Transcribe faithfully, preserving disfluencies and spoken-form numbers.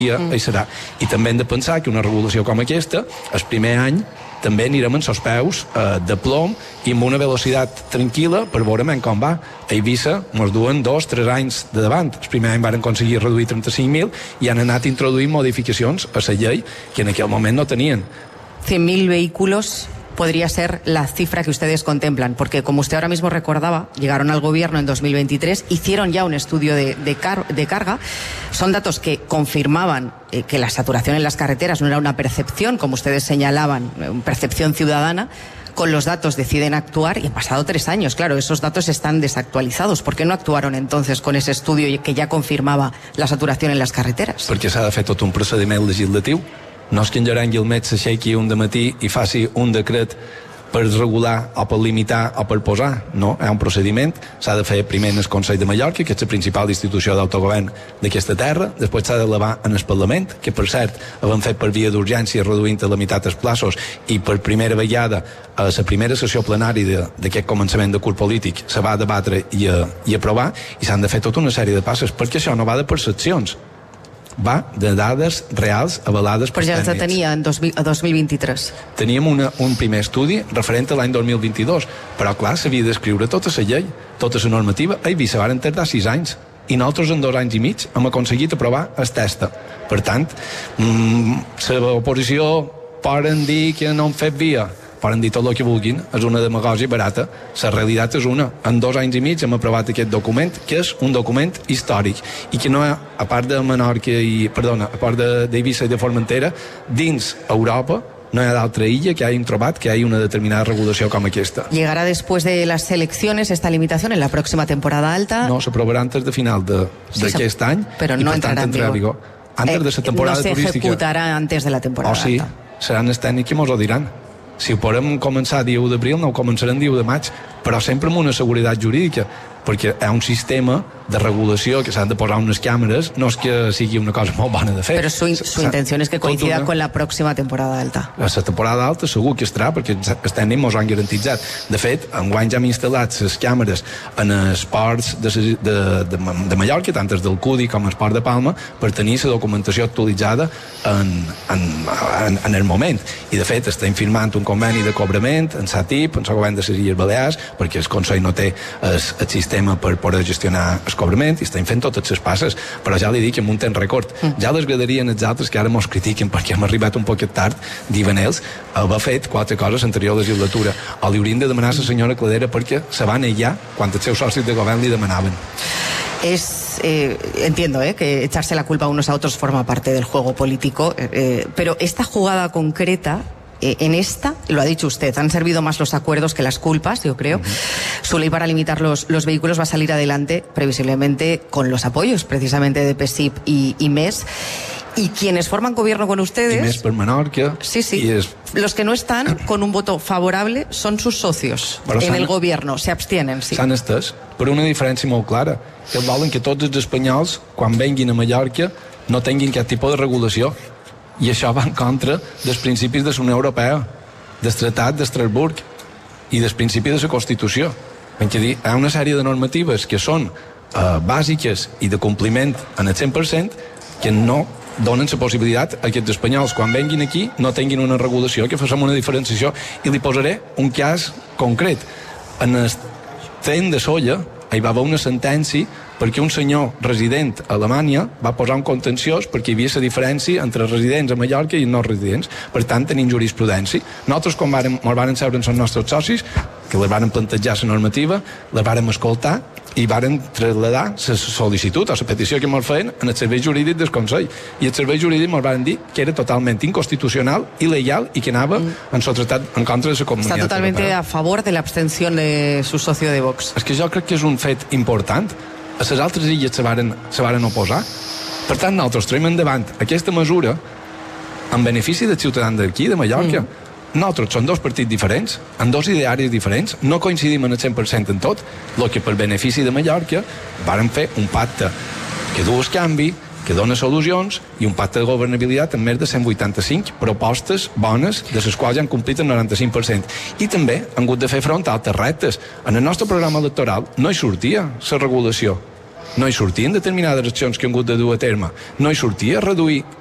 Mm. Hi serà. I també hem de pensar que una regulació com aquesta, el primer any, també anirem amb els peus eh, de plom i amb una velocitat tranquil·la per veure com va. A Eivissa ens duen dos, tres anys de davant. El primer any van aconseguir reduir trenta-cinc mil i han anat introduint modificacions a la llei que en aquell moment no tenien. cien mil vehículos podría ser la cifra que ustedes contemplan, porque como usted ahora mismo recordaba, llegaron al gobierno en dos mil veintitrés, hicieron ya un estudio de, de, car de carga, son datos que confirmaban eh, que la saturación en las carreteras no era una percepción, como ustedes señalaban, una percepción ciudadana. Con los datos deciden actuar y han pasado tres años, claro, esos datos están desactualizados. ¿Por qué no actuaron entonces con ese estudio que ya confirmaba la saturación en las carreteras? Perquè s'ha de fer tot un procediment legislatiu. No és que en Llorenc i el Met s'aixequi un dematí i faci un decret per regular o per limitar o per posar. No, hi ha un procediment. S'ha de fer primer en el Consell de Mallorca, que és la principal institució d'autogovern d'aquesta terra, després s'ha d'elevar en el Parlament, que per cert ho han fet per via d'urgència reduint a la meitat els plaços, i per primera vegada a la primera sessió plenària d'aquest començament de curs polític se va debatre i, a, i aprovar, i s'han de fer tota una sèrie de passes, perquè això no va de percepcions, va de dades reals avalades per tècnics. Però ja els tenia en dos mil vint-i-tres. Teníem una, un primer estudi referent a l'any dos mil vint-i-dos, però clar, s'havia d'escriure tota la llei, tota la normativa. A Eivissa varen tardar sis anys i nosaltres en dos anys i mig hem aconseguit aprovar el test. Per tant, mmm, l'oposició poden dir que no han fet via, poden dir tot el que vulguin, és una demagògia barata. La realitat és una. En dos anys i mig hem aprovat aquest document, que és un document històric, i que no hi ha, a part de Menorca i, perdona, a part d'Eivissa i de Formentera, dins Europa no hi ha d'altra illa que hagin trobat que hi hagi una determinada regulació com aquesta. ¿Llegará después de las elecciones esta limitación en la próxima temporada alta? No, s'aprovarà antes de final d'aquest sí, any, però no entrarà en vigor. Antes eh, de la temporada no se turística. ejecutarà antes de la temporada alta. O sí, alta. seran els tècnics que mos ho diran. Si ho podem començar dia u d'abril, no ho començarem dia u de maig, però sempre amb una seguretat jurídica, perquè hi ha un sistema de regulació que s'han de posar unes càmeres, no és que sigui una cosa molt bona de fer. Però su, su intenció és que coincida una... con la pròxima temporada alta. La temporada alta segur que estarà, perquè els tècnics mos han garantitzat. De fet, enguany ja hem instal·lat les càmeres en els ports de, de, de, de Mallorca, tant els del Cudi com els ports de Palma, per tenir la documentació actualitzada en, en, en, en el moment. I de fet estem firmant un conveni de cobrament en SATIP, en el govern de les Illes Balears, perquè el Consell no té el, el sistema per poder gestionar el cobrament, i estem fent totes les passes, però ja li dic en un temps record. Mm. Ja les agradarien els altres que ara mos critiquen perquè hem arribat un poquet tard, diuen ells, haver fet quatre coses anterior legislatura. O li haurien de demanar a la senyora Cladera perquè se van allà quan els seus socis de govern li demanaven. Es, eh, entiendo eh, que echarse la culpa a unos a otros forma parte del juego político, eh, pero esta jugada concreta, eh, en esta, lo ha dicho usted, han servido más los acuerdos que las culpas, yo creo. Uh-huh. Su ley para limitar los, los vehículos va a salir adelante, previsiblemente, con los apoyos precisamente de P S I P y, y M E S. Y quienes forman gobierno con ustedes... I més per Menorca. Sí, sí. És... Los que no están con un voto favorable son sus socios Però en el gobierno. Se abstienen, sí. S'han estès per una diferència molt clara. Ells volen que tots els espanyols, quan venguin a Mallorca, no tinguin cap tipus de regulació. I això va en contra dels principis de la Unió Europea, del Tractat d'Estrasburg i dels principis de la Constitució. Perquè hi ha una sèrie de normatives que són eh, bàsiques i de compliment en el cent per cent que no donen la possibilitat a que els espanyols, quan venguin aquí, no tinguin una regulació, que facin una diferenciació. I li posaré un cas concret. En el tren de Solla hi va haver una sentència perquè un senyor resident a Alemanya va posar un contenciós perquè hi havia la diferència entre residents a Mallorca i no residents. Per tant, tenim jurisprudència. Nosaltres, quan vàrem, ens vàrem seure amb els nostres socis, que les vàrem plantejar la normativa, les vàrem escoltar i vàrem traslladar la sol·licitud o la petició que ens feien en el servei jurídic del Consell. I el servei jurídic ens van dir que era totalment inconstitucional, il·legal i que anava mm. en societat en contra de la comunitat. Està totalment a favor de l'abstenció de su socio de Vox. És que jo crec que és un fet important. A les altres illes se varen, se varen oposar. Per tant, nosaltres traiem endavant aquesta mesura en benefici dels ciutadans d'aquí, de Mallorca. Mm. Nosaltres som dos partits diferents, amb dos idearis diferents, no coincidim en el cent per cent en tot, el que per benefici de Mallorca vàrem fer un pacte que du el canvi, que dona solucions, i un pacte de governabilitat amb més de cent vuitanta-cinc propostes bones, de les quals ja han complit el noranta-cinc per cent. I també han hagut de fer front a altres reptes. En el nostre programa electoral no hi sortia la regulació. no hi sortien determinades accions que han hagut de dur a terme, no hi sortia reduir